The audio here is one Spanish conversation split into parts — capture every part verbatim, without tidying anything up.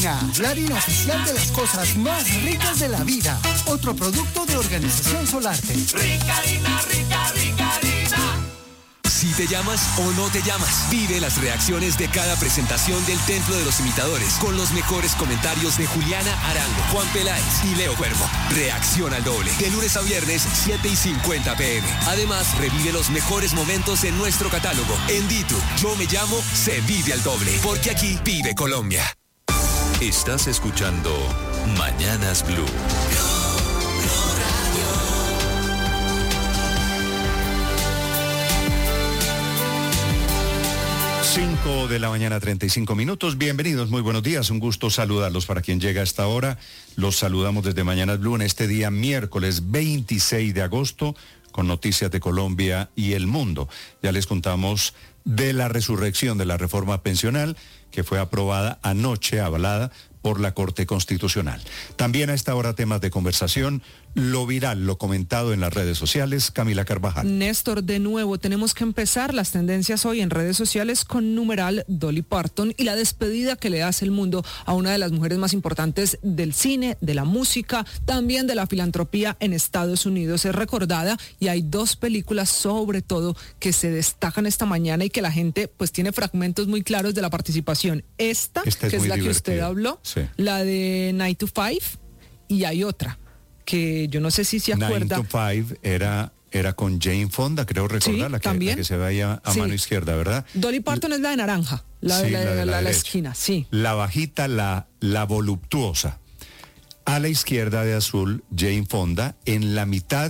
Ricarina, la harina oficial de las cosas más ricas de la vida. Otro producto de Organización Solarte. Ricarina, rica, Ricarina. Si te llamas o no te llamas, vive las reacciones de cada presentación del Templo de los Imitadores con los mejores comentarios de Juliana Arango, Juan Peláez y Leo Cuervo. Reacción al doble, de lunes a viernes, siete y cincuenta pm. Además, revive los mejores momentos en nuestro catálogo. En Ditu, Yo Me Llamo, se vive al doble, porque aquí vive Colombia. Estás escuchando Mañanas Blue. cinco de la mañana, treinta y cinco minutos. Bienvenidos, muy buenos días. Un gusto saludarlos. Para quien llega a esta hora, los saludamos desde Mañanas Blue en este día miércoles veintiséis de agosto con noticias de Colombia y el mundo. Ya les contamos de la resurrección de la reforma pensional que fue aprobada anoche, avalada por la Corte Constitucional. También a esta hora temas de conversación, lo viral, lo comentado en las redes sociales. Camila Carvajal. Néstor, de nuevo, tenemos que empezar las tendencias hoy en redes sociales con numeral Dolly Parton y la despedida que le hace el mundo a una de las mujeres más importantes del cine, de la música, también de la filantropía en Estados Unidos. Es recordada y hay dos películas sobre todo que se destacan esta mañana y que la gente pues tiene fragmentos muy claros de la participación. Esta, Esta es que es la divertida. que usted habló, sí. La de Nine to Five, y hay otra que yo no sé si se acuerda. Nine to Five era, era con Jane Fonda, creo recordar, Sí, la, que, también. la que se veía a Sí. mano izquierda, ¿verdad? Dolly Parton es la de naranja, la de Sí, la, la de la- la la- la derecha. esquina, sí. La bajita, la, la voluptuosa. A la izquierda de azul, Jane Fonda. En la mitad,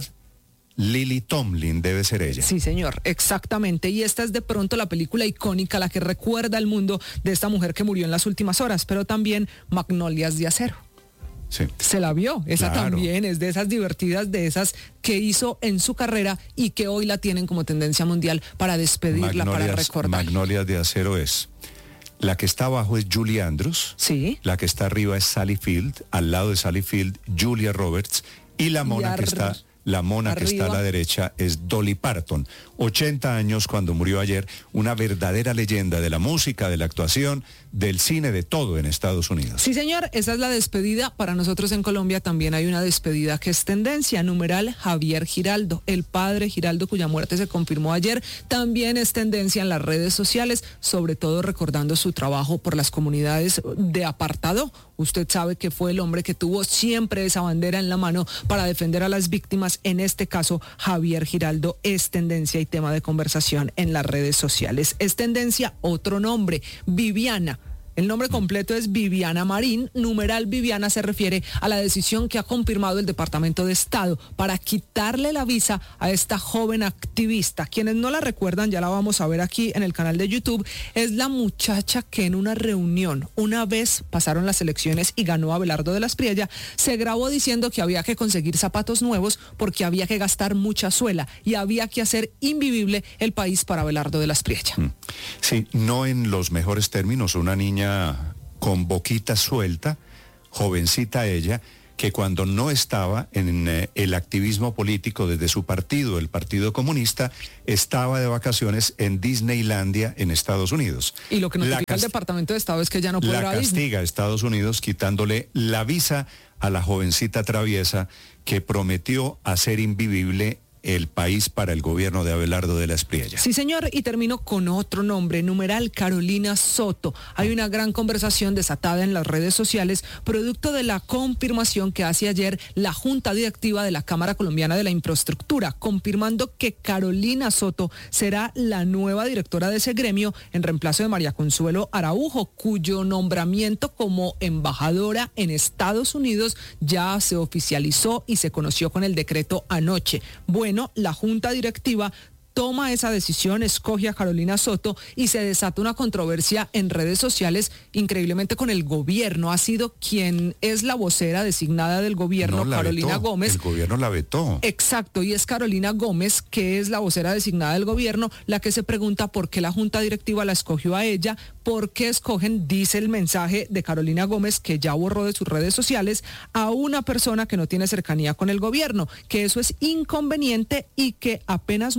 Lily Tomlin, debe ser ella. Sí, señor, exactamente. Y esta es de pronto la película icónica, la que recuerda al mundo de esta mujer que murió en las últimas horas, pero también Magnolias de Acero. Sí. Se la vio, esa Claro. también es de esas divertidas, de esas que hizo en su carrera y que hoy la tienen como tendencia mundial para despedirla, para Magnolias, recordar. Magnolias de Acero es. La que está abajo es Julie Andrews. Sí. La que está arriba es Sally Field. Al lado de Sally Field, Julia Roberts. Y la mona ar- que está, la mona que está a la arriba. derecha es Dolly Parton. ochenta años cuando murió ayer, una verdadera leyenda de la música, de la actuación, del cine, de todo en Estados Unidos. Sí, señor, esa es la despedida. Para nosotros en Colombia también hay una despedida que es tendencia. Numeral Javier Giraldo, el padre Giraldo, cuya muerte se confirmó ayer, también es tendencia en las redes sociales, sobre todo recordando su trabajo por las comunidades de apartado. Usted sabe que fue el hombre que tuvo siempre esa bandera en la mano para defender a las víctimas. En este caso, Javier Giraldo es tendencia y tema de conversación en las redes sociales. Es tendencia otro nombre, Viviana. El nombre completo es Viviana Marín. Numeral Viviana se refiere a la decisión que ha confirmado el Departamento de Estado para quitarle la visa a esta joven activista. Quienes no la recuerdan, ya la vamos a ver aquí en el canal de YouTube, es la muchacha que en una reunión, una vez pasaron las elecciones y ganó Abelardo de la Espriella, se grabó diciendo que había que conseguir zapatos nuevos porque había que gastar mucha suela y había que hacer invivible el país para Abelardo de la Espriella. Sí, no en los mejores términos, una niña con boquita suelta, jovencita ella, que cuando no estaba en eh, el activismo político desde su partido, el Partido Comunista, estaba de vacaciones en Disneylandia en Estados Unidos. Y lo que La notifica el cast- Departamento de Estado es que ya no podrá La ir a Disney. castiga a Estados Unidos quitándole la visa a la jovencita traviesa que prometió hacer invivible el país para el gobierno de Abelardo de la Espriella. Sí, señor, y termino con otro nombre, numeral Carolina Soto. Hay una gran conversación desatada en las redes sociales, producto de la confirmación que hace ayer la Junta Directiva de la Cámara Colombiana de la Infraestructura, confirmando que Carolina Soto será la nueva directora de ese gremio en reemplazo de María Consuelo Araujo, cuyo nombramiento como embajadora en Estados Unidos ya se oficializó y se conoció con el decreto anoche. Bueno, la Junta Directiva toma esa decisión, escoge a Carolina Soto y se desata una controversia en redes sociales, increíblemente con el gobierno. Ha sido quien es la vocera designada del gobierno, No, la Carolina vetó. Gómez. El gobierno la vetó. Exacto, y es Carolina Gómez, que es la vocera designada del gobierno, la que se pregunta por qué la Junta Directiva la escogió a ella, por qué escogen, dice el mensaje de Carolina Gómez, que ya borró de sus redes sociales, a una persona que no tiene cercanía con el gobierno, que eso es inconveniente y que apenas muestra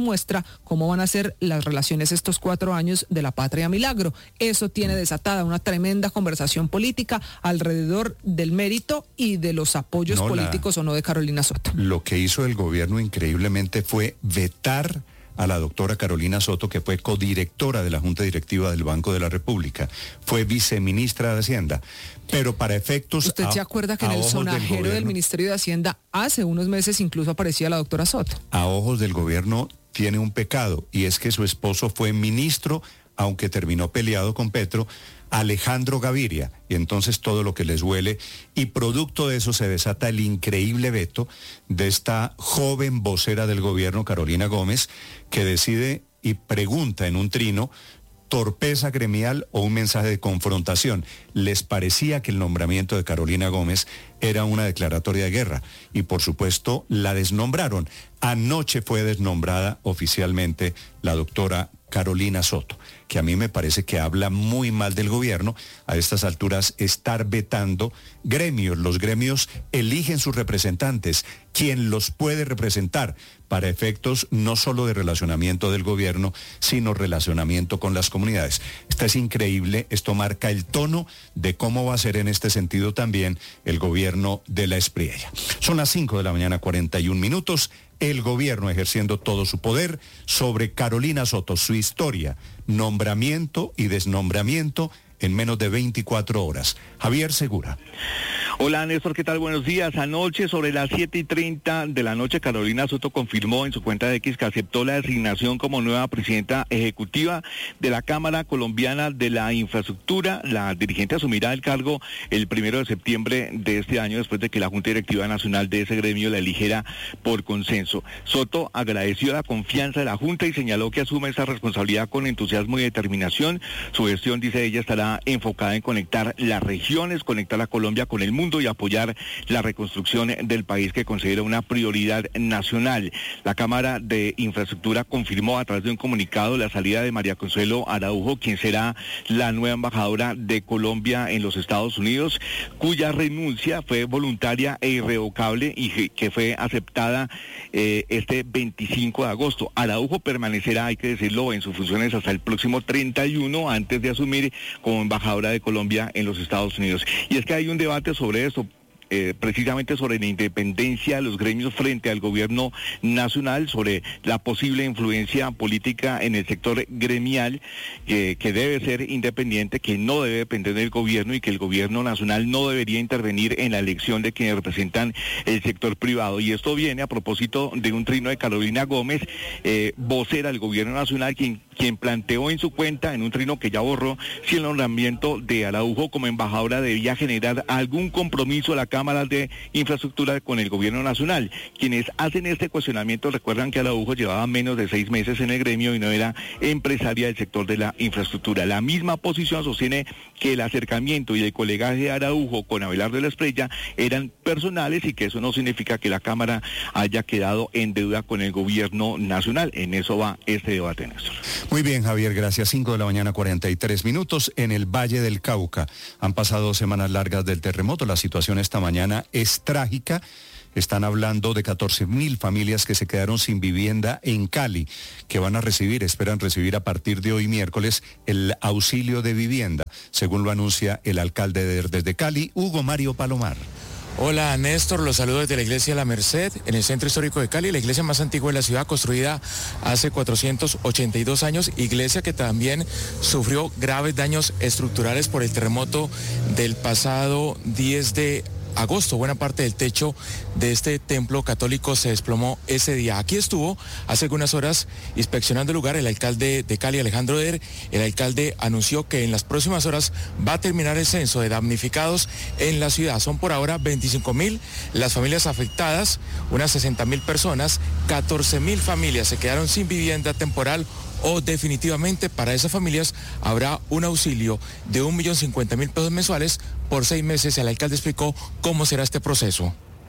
cómo van a ser las relaciones estos cuatro años de la Patria Milagro. Eso tiene desatada una tremenda conversación política alrededor del mérito y de los apoyos no, políticos la, o no de Carolina Soto. Lo que hizo el gobierno increíblemente fue vetar a la doctora Carolina Soto, que fue codirectora de la Junta Directiva del Banco de la República, fue viceministra de Hacienda, pero para efectos... ¿Usted a, se acuerda que en el sonajero del, gobierno, del Ministerio de Hacienda hace unos meses incluso aparecía la doctora Soto? A ojos del gobierno tiene un pecado, y es que su esposo fue ministro, aunque terminó peleado con Petro, Alejandro Gaviria, y entonces todo lo que les huele, y producto de eso se desata el increíble veto de esta joven vocera del gobierno, Carolina Gómez, que decide y pregunta en un trino, torpeza gremial o un mensaje de confrontación. Les parecía que el nombramiento de Carolina Gómez era una declaratoria de guerra, y por supuesto la desnombraron. Anoche fue desnombrada oficialmente la doctora Carolina Soto, que a mí me parece que habla muy mal del gobierno a estas alturas estar vetando gremios. Los gremios eligen sus representantes, quien los puede representar para efectos no solo de relacionamiento del gobierno, sino relacionamiento con las comunidades. Esto es increíble, esto marca el tono de cómo va a ser en este sentido también el gobierno de la Espriella. Son las cinco de la mañana, cuarenta y un minutos. El gobierno ejerciendo todo su poder sobre Carolina Soto, su historia, nombramiento y desnombramiento en menos de veinticuatro horas. Javier Segura. Hola Néstor, ¿qué tal? Buenos días. Anoche sobre las siete y treinta de la noche, Carolina Soto confirmó en su cuenta de X que aceptó la designación como nueva presidenta ejecutiva de la Cámara Colombiana de la Infraestructura. La dirigente asumirá el cargo el primero de septiembre de este año, después de que la Junta Directiva Nacional de ese gremio la eligiera por consenso. Soto agradeció la confianza de la Junta y señaló que asume esa responsabilidad con entusiasmo y determinación. Su gestión, dice ella, estará enfocada en conectar las regiones, conectar a Colombia con el mundo y apoyar la reconstrucción del país, que considera una prioridad nacional. La Cámara de Infraestructura confirmó a través de un comunicado la salida de María Consuelo Araujo, quien será la nueva embajadora de Colombia en los Estados Unidos, cuya renuncia fue voluntaria e irrevocable y que fue aceptada eh, este veinticinco de agosto. Araujo permanecerá, hay que decirlo, en sus funciones hasta el próximo treinta y uno, antes de asumir como embajadora de Colombia en los Estados Unidos. Y es que hay un debate sobre esto, eh, precisamente sobre la independencia de los gremios frente al gobierno nacional, sobre la posible influencia política en el sector gremial, eh, que debe ser independiente, que no debe depender del gobierno y que el gobierno nacional no debería intervenir en la elección de quienes representan el sector privado. Y esto viene a propósito de un trino de Carolina Gómez, eh, vocera del gobierno nacional, quien quien planteó en su cuenta, en un trino que ya borró, si el nombramiento de Araujo como embajadora debía generar algún compromiso a la Cámara de Infraestructura con el gobierno nacional. Quienes hacen este cuestionamiento recuerdan que Araujo llevaba menos de seis meses en el gremio y no era empresaria del sector de la infraestructura. La misma posición sostiene que el acercamiento y el colegaje de Araujo con Abelardo de la Espriella eran personales y que eso no significa que la Cámara haya quedado en deuda con el gobierno nacional. En eso va este debate, Néstor. Muy bien, Javier, gracias. cinco de la mañana, cuarenta y tres minutos. En el Valle del Cauca han pasado dos semanas largas del terremoto. La situación esta mañana es trágica. Están hablando de catorce mil familias que se quedaron sin vivienda en Cali, que van a recibir, esperan recibir a partir de hoy miércoles el auxilio de vivienda, según lo anuncia el alcalde de, desde Cali, Hugo Mario Palomar. Hola Néstor, los saludos desde la iglesia La Merced, en el centro histórico de Cali, la iglesia más antigua de la ciudad, construida hace cuatrocientos ochenta y dos años, iglesia que también sufrió graves daños estructurales por el terremoto del pasado diez de agosto. Buena parte del techo de este templo católico se desplomó ese día. Aquí estuvo hace algunas horas inspeccionando el lugar el alcalde de Cali, Alejandro Der. El alcalde anunció que en las próximas horas va a terminar el censo de damnificados en la ciudad. Son por ahora veinticinco mil las familias afectadas, unas sesenta mil personas, catorce mil familias se quedaron sin vivienda temporal o definitivamente. Para esas familias habrá un auxilio de un millón cincuenta mil pesos mensuales por seis meses. El alcalde explicó cómo será este proceso.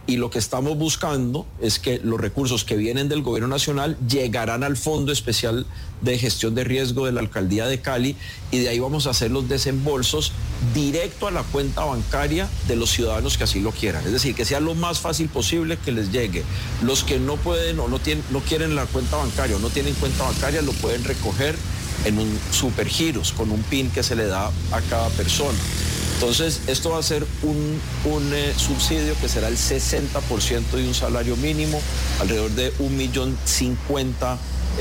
y lo que estamos buscando es que los recursos que vienen del gobierno nacional llegarán al Fondo Especial de Gestión de Riesgo de la Alcaldía de Cali y de ahí vamos a hacer los desembolsos directo a la cuenta bancaria de los ciudadanos que así lo quieran. Es decir, que sea lo más fácil posible que les llegue. Los que no pueden o no, tienen, no quieren la cuenta bancaria o no tienen cuenta bancaria lo pueden recoger en un supergiros con un PIN que se le da a cada persona. Entonces, esto va a ser un, un eh, subsidio que será el sesenta por ciento de un salario mínimo, alrededor de un millón cincuenta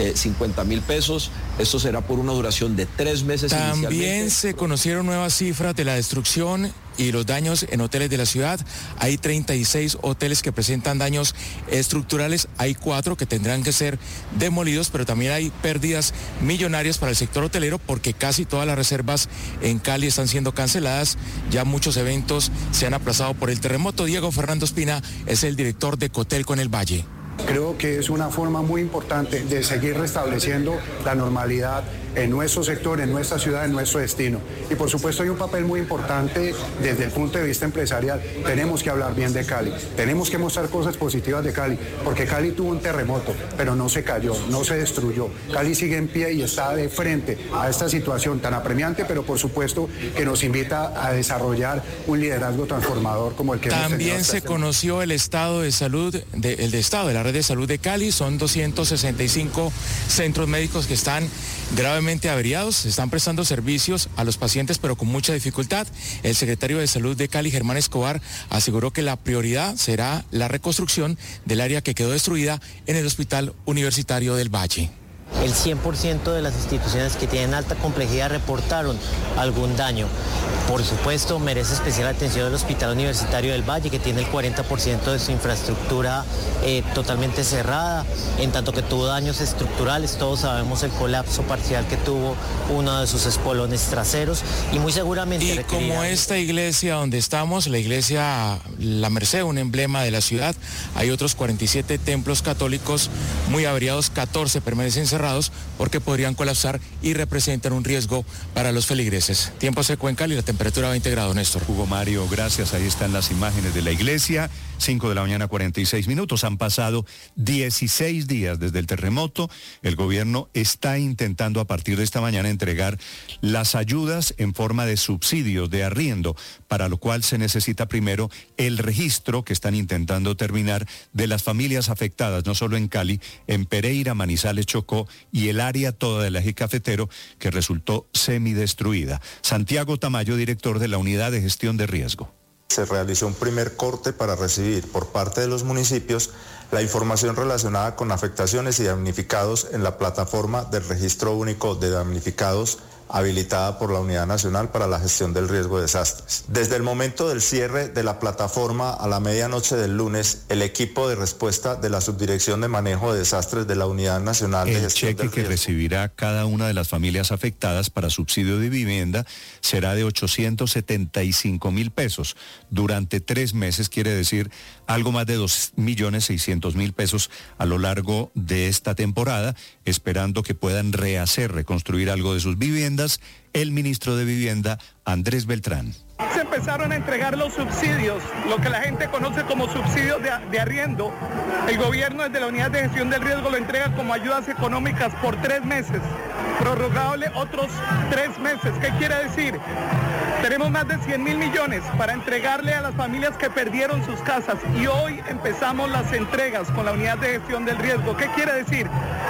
mil pesos. Esto será por una duración de tres meses. También se conocieron nuevas cifras de la destrucción y los daños en hoteles de la ciudad. Hay treinta y seis hoteles que presentan daños estructurales, hay cuatro que tendrán que ser demolidos, pero también hay pérdidas millonarias para el sector hotelero porque casi todas las reservas en Cali están siendo canceladas. Ya muchos eventos se han aplazado por el terremoto. Diego Fernando Espina es el director de Cotelco en el Valle. Creo que es una forma muy importante de seguir restableciendo la normalidad en nuestro sector, en nuestra ciudad, en nuestro destino. Y por supuesto hay un papel muy importante desde el punto de vista empresarial. Tenemos que hablar bien de Cali, tenemos que mostrar cosas positivas de Cali, porque Cali tuvo un terremoto, pero no se cayó, no se destruyó. Cali sigue en pie y está de frente a esta situación tan apremiante, pero por supuesto que nos invita a desarrollar un liderazgo transformador como el que hemos tenido. También se conoció el estado de salud, de, el de estado de la red de salud de Cali. Son doscientos sesenta y cinco centros médicos que están gravemente averiados, se están prestando servicios a los pacientes pero con mucha dificultad. El secretario de Salud de Cali, Germán Escobar, aseguró que la prioridad será la reconstrucción del área que quedó destruida en el Hospital Universitario del Valle. El cien por ciento de las instituciones que tienen alta complejidad reportaron algún daño. Por supuesto, merece especial atención el Hospital Universitario del Valle, que tiene el cuarenta por ciento de su infraestructura eh, totalmente cerrada, en tanto que tuvo daños estructurales. Todos sabemos el colapso parcial que tuvo uno de sus espolones traseros y muy seguramente... Y como esta iglesia donde estamos, la iglesia La Merced, un emblema de la ciudad, hay otros cuarenta y siete templos católicos muy averiados, catorce permanecen cerrados porque podrían colapsar y representan un riesgo para los feligreses. Tiempo seco en Cali, la temperatura veinte grados, Néstor. Hugo Mario, gracias. Ahí están las imágenes de la iglesia. cinco de la mañana, cuarenta y seis minutos. Han pasado dieciséis días desde el terremoto. El gobierno está intentando a partir de esta mañana entregar las ayudas en forma de subsidios de arriendo, para lo cual se necesita primero el registro que están intentando terminar de las familias afectadas, no solo en Cali, en Pereira, Manizales, Chocó y el área toda del eje cafetero que resultó semidestruida. Santiago Tamayo, director de la Unidad de Gestión de Riesgo. Se realizó un primer corte para recibir por parte de los municipios la información relacionada con afectaciones y damnificados en la plataforma del Registro Único de Damnificados habilitada por la Unidad Nacional para la Gestión del Riesgo de Desastres. Desde el momento del cierre de la plataforma a la medianoche del lunes, el equipo de respuesta de la Subdirección de Manejo de Desastres de la Unidad Nacional de Gestión del Riesgo... El cheque que recibirá cada una de las familias afectadas para subsidio de vivienda será de ochocientos setenta y cinco mil pesos. Durante tres meses, quiere decir algo más de dos millones seiscientos mil pesos a lo largo de esta temporada, esperando que puedan rehacer, reconstruir algo de sus viviendas. El ministro de Vivienda, Andrés Beltrán. Se empezaron a entregar los subsidios, lo que la gente conoce como subsidios de, de arriendo. El gobierno desde la Unidad de Gestión del Riesgo lo entrega como ayudas económicas por tres meses, prorrogable otros tres meses. ¿Qué quiere decir? Tenemos más de cien mil millones para entregarle a las familias que perdieron sus casas y hoy empezamos las entregas con la Unidad de Gestión del Riesgo. ¿Qué quiere decir?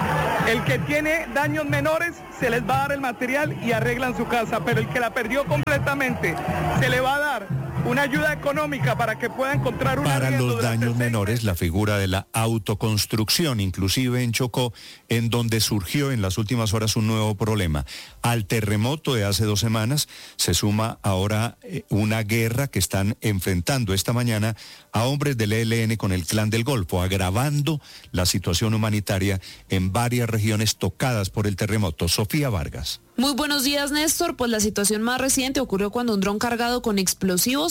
El que tiene daños menores se les va a dar el material y arreglan su casa, pero el que la perdió completamente se le va a dar una ayuda económica para que pueda encontrar un Para los daños menores, la figura de la autoconstrucción, inclusive en Chocó, en donde surgió en las últimas horas un nuevo problema. Al terremoto de hace dos semanas se suma ahora una guerra que están enfrentando esta mañana a hombres del E L N con el Clan del Golfo, agravando la situación humanitaria en varias regiones tocadas por el terremoto. Sofía Vargas. Muy buenos días, Néstor. Pues la situación más reciente ocurrió cuando un dron cargado con explosivos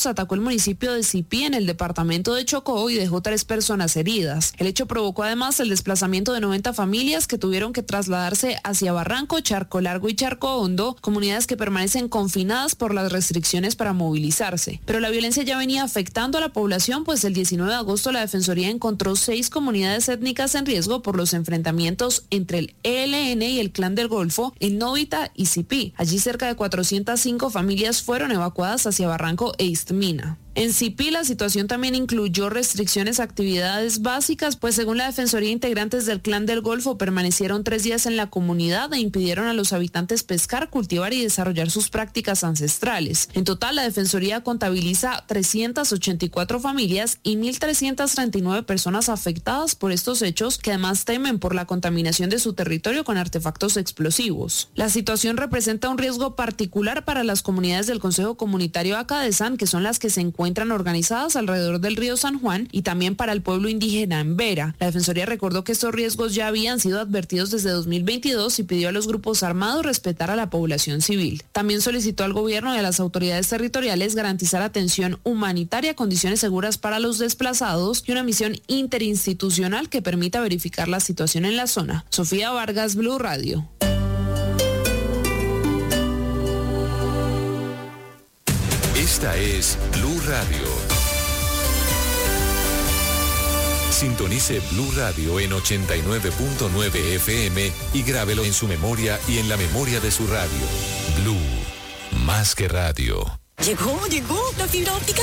Unidos atacó el municipio de Sipí en el departamento de Chocó y dejó tres personas heridas. El hecho provocó además el desplazamiento de noventa familias que tuvieron que trasladarse hacia Barranco, Charco Largo y Charco Hondo, comunidades que permanecen confinadas por las restricciones para movilizarse. Pero la violencia ya venía afectando a la población, pues el diecinueve de agosto la Defensoría encontró seis comunidades étnicas en riesgo por los enfrentamientos entre el E L N y el Clan del Golfo en Novita y Sipí. Allí cerca de cuatrocientas cinco familias fueron evacuadas hacia Barranco e Istmina. En Sipí la situación también incluyó restricciones a actividades básicas, pues según la Defensoría, integrantes del Clan del Golfo permanecieron tres días en la comunidad e impidieron a los habitantes pescar, cultivar y desarrollar sus prácticas ancestrales. En total, la Defensoría contabiliza trescientas ochenta y cuatro familias y mil trescientas treinta y nueve personas afectadas por estos hechos, que además temen por la contaminación de su territorio con artefactos explosivos. La situación representa un riesgo particular para las comunidades del Consejo Comunitario Acadesan, que son las que se encuentran encuentran organizadas alrededor del río San Juan, y también para el pueblo indígena en Vera. La Defensoría recordó que estos riesgos ya habían sido advertidos desde dos mil veintidós y pidió a los grupos armados respetar a la población civil. También solicitó al gobierno y a las autoridades territoriales garantizar atención humanitaria, condiciones seguras para los desplazados y una misión interinstitucional que permita verificar la situación en la zona. Sofía Vargas, Blue Radio. Esta es Blue Radio. Sintonice Blue Radio en ochenta y nueve punto nueve F M y grábelo en su memoria y en la memoria de su radio. Blue, más que radio. Llegó, llegó la fibra óptica